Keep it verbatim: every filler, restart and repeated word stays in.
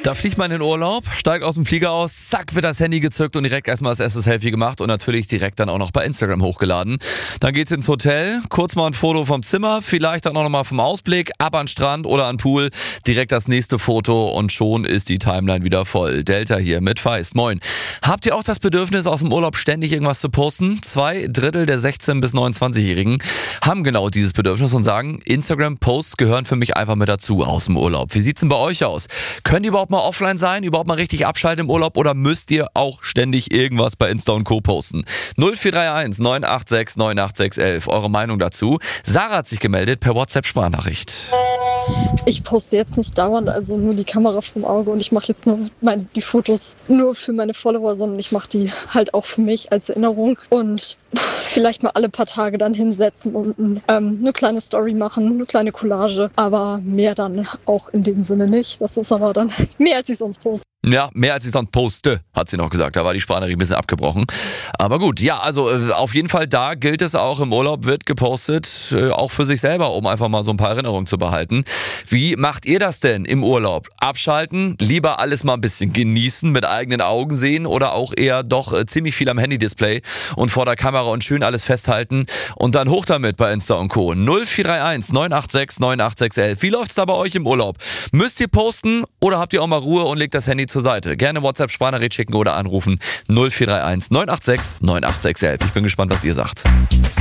Da fliegt man in den Urlaub, steigt aus dem Flieger aus, zack, wird das Handy gezückt und direkt erstmal das erste Selfie gemacht und natürlich direkt dann auch noch bei Instagram hochgeladen. Dann geht's ins Hotel, kurz mal ein Foto vom Zimmer, vielleicht dann auch nochmal vom Ausblick, ab an den Strand oder an den Pool, direkt das nächste Foto und schon ist die Timeline wieder voll. Delta hier mit Feist, moin. Habt ihr auch das Bedürfnis, aus dem Urlaub ständig irgendwas zu posten? Zwei Drittel der sechzehn- bis neunundzwanzigjährigen haben genau dieses Bedürfnis und sagen, Instagram-Posts gehören für mich einfach mit dazu aus dem Urlaub. Wie sieht's denn bei euch aus? Könnt ihr überhaupt mal offline sein, überhaupt mal richtig abschalten im Urlaub oder müsst ihr auch ständig irgendwas bei Insta und Co. posten? null vier drei eins neun acht sechs neun acht sechs eins, eure Meinung dazu. Sarah hat sich gemeldet per WhatsApp-Sprachnachricht. Ich poste jetzt nicht dauernd, also nur die Kamera vom Auge und ich mache jetzt nur meine, die Fotos nur für meine Follower, sondern ich mache die halt auch für mich als Erinnerung und vielleicht mal alle paar Tage dann hinsetzen und ähm, eine kleine Story machen, eine kleine Collage, aber mehr dann auch in dem Sinne nicht. Das ist aber dann mehr, als ich sonst poste. Ja, mehr als ich sonst poste, hat sie noch gesagt. Da war die Sprachnachricht ein bisschen abgebrochen. Aber gut, ja, also äh, auf jeden Fall da gilt es auch, im Urlaub wird gepostet, äh, auch für sich selber, um einfach mal so ein paar Erinnerungen zu behalten. Wie macht ihr das denn im Urlaub? Abschalten, lieber alles mal ein bisschen genießen, mit eigenen Augen sehen oder auch eher doch äh, ziemlich viel am Handy-Display und vor der Kamera und schön alles festhalten und dann hoch damit bei Insta und Co. null vier drei eins neun acht sechs neun acht sechs eins. Wie läuft's da bei euch im Urlaub? Müsst ihr posten oder habt ihr auch mal Ruhe und legt das Handy zur Seite? Gerne WhatsApp-Sprachnachricht schicken oder anrufen null vier drei eins neun acht sechs neun acht sechs eins. Ich bin gespannt, was ihr sagt.